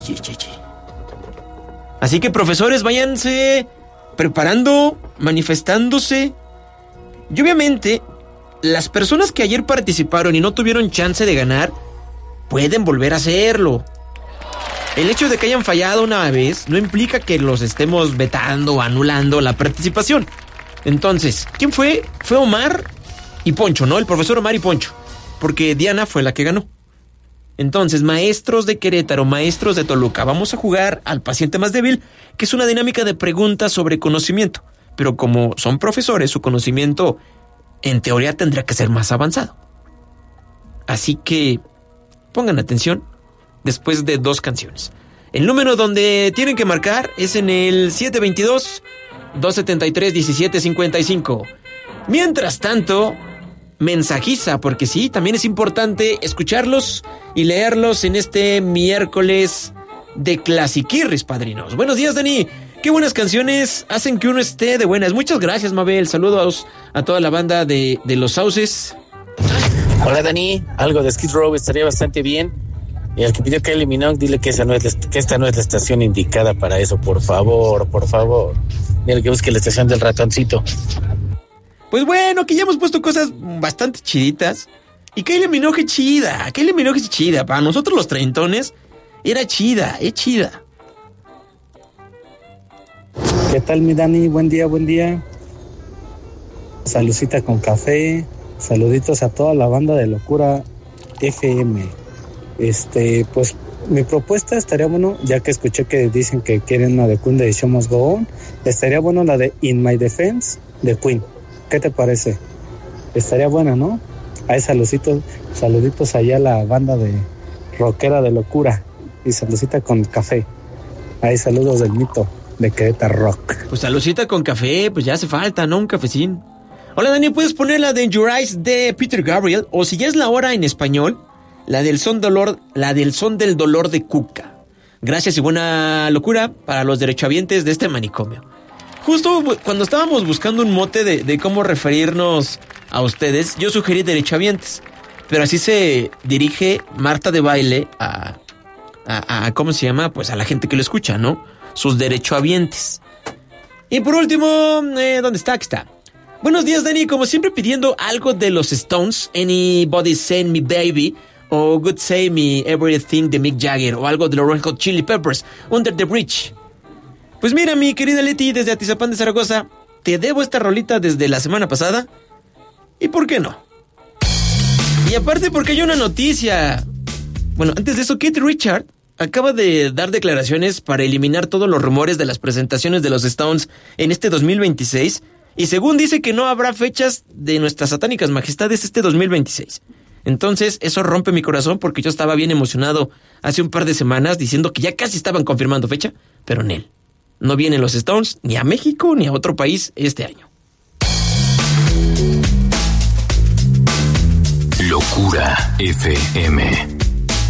Así que, profesores, váyanse preparando, manifestándose. Y obviamente, las personas que ayer participaron y no tuvieron chance de ganar, pueden volver a hacerlo. El hecho de que hayan fallado una vez no implica que los estemos vetando o anulando la participación. Entonces, ¿quién fue? Fue Omar y Poncho, ¿no? El profesor Omar y Poncho. Porque Diana fue la que ganó. Entonces, maestros de Querétaro, maestros de Toluca, vamos a jugar al paciente más débil, que es una dinámica de preguntas sobre conocimiento. Pero como son profesores, su conocimiento, en teoría, tendría que ser más avanzado. Así que, pongan atención después de 2 canciones. El número donde tienen que marcar es en el 722-273-1755. Mientras tanto, mensajiza, porque sí, también es importante escucharlos y leerlos en este miércoles de Clasiquirris, padrinos. Buenos días, Dani. Qué buenas canciones hacen que uno esté de buenas. Muchas gracias, Mabel. Saludos a toda la banda de Los Sauces. Hola, Dani. Algo de Skid Row estaría bastante bien. Y al que pidió Kylie Minogue, dile que esta no es la estación indicada para eso, por favor, por favor. Dile que busque la estación del ratoncito. Pues bueno, que ya hemos puesto cosas bastante chiditas. Y Kylie Minogue es chida. Kylie Minogue es chida. Para nosotros los treintones, era chida, es chida. ¿Qué tal, mi Dani? Buen día, buen día. Saludcita con café. Saluditos a toda la banda de Locura FM. Pues mi propuesta estaría bueno, ya que escuché que dicen que quieren una de Queen de Show Must Go On, estaría bueno la de In My Defense de Queen. ¿Qué te parece? Estaría buena, ¿no? Ahí saluditos allá a la banda de rockera de Locura y saludcita con café. Ahí saludos del mito de Querétaro Rock. Pues saludcita con café, pues ya hace falta, ¿no? Un cafecín. Hola, Dani, ¿puedes poner la de Your Eyes de Peter Gabriel? O si ya es la hora en español, la del son del dolor de Cuca. Gracias y buena locura para los derechohabientes de este manicomio. Justo cuando estábamos buscando un mote de cómo referirnos a ustedes, yo sugerí derechohabientes. Pero así se dirige Marta de Baile a ¿cómo se llama? Pues a la gente que lo escucha, ¿no? Sus derechohabientes. Y por último, ¿dónde está? Aquí está. Buenos días, Dani. Como siempre pidiendo algo de los Stones. Anybody Send Me Baby. O Good Say Me Everything de Mick Jagger. O algo de los Red Hot Chili Peppers. Under the Bridge. Pues mira, mi querida Leti, desde Atizapán de Zaragoza, te debo esta rolita desde la semana pasada. ¿Y por qué no? Y aparte porque hay una noticia. Bueno, antes de eso, Keith Richards acaba de dar declaraciones para eliminar todos los rumores de las presentaciones de los Stones en este 2026. Y según dice que no habrá fechas de nuestras satánicas majestades este 2026. Entonces, eso rompe mi corazón porque yo estaba bien emocionado hace un par de semanas diciendo que ya casi estaban confirmando fecha, pero en él. No vienen los Stones ni a México ni a otro país este año. Locura FM.